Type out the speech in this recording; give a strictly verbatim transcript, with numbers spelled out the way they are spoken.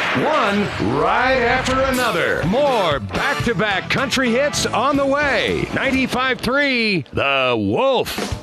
One right after another. More back-to-back country hits on the way. ninety-five point three The Wolf.